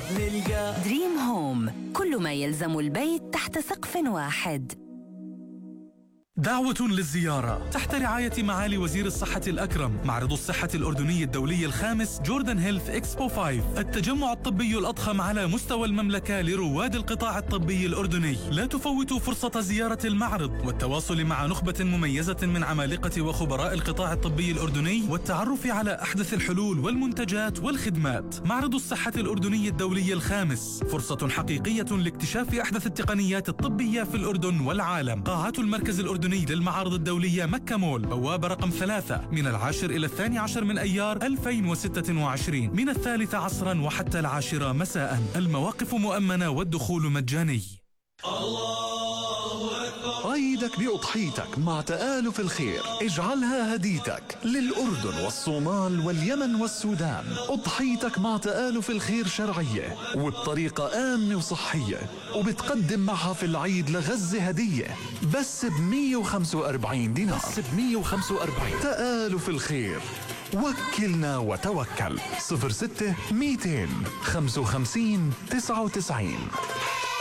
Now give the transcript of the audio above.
نلقى دريم هوم، كل ما يلزم البيت تحت سقف واحد. دعوة للزيارة تحت رعاية معالي وزير الصحة الأكرم. معرض الصحة الأردني الدولي الخامس جوردن هيلث إكسبو 5، التجمع الطبي الأضخم على مستوى المملكة لرواد القطاع الطبي الأردني. لا تفوتوا فرصة زيارة المعرض والتواصل مع نخبة مميزة من عمالقة وخبراء القطاع الطبي الأردني والتعرف على أحدث الحلول والمنتجات والخدمات. معرض الصحة الأردني الدولي الخامس فرصة حقيقية لاكتشاف أحدث التقنيات الطبية في الأردن والعالم. قاعات المركز الأردني للمعارض الدولية مكة مول، بوابة رقم 3، من 10 إلى 12 من أيار 2026، من 3 عصرا وحتى 10 مساء. المواقف مؤمنة والدخول مجاني. عيدك بأضحيتك مع تآلف الخير، اجعلها هديتك للأردن والصومال واليمن والسودان. أضحيتك مع تآلف الخير شرعية وبطريقة آمنة وصحية، وبتقدم معها في العيد لغزة هدية بس ب145 دينار. بس ب145. تآلف الخير، وكلنا وتوكل. 06 255 99.